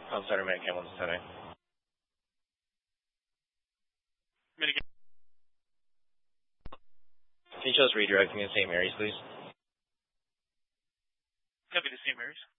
Center Medicare 1 Medicare. Can you just redirect me to St. Mary's, please? Copy to St. Mary's.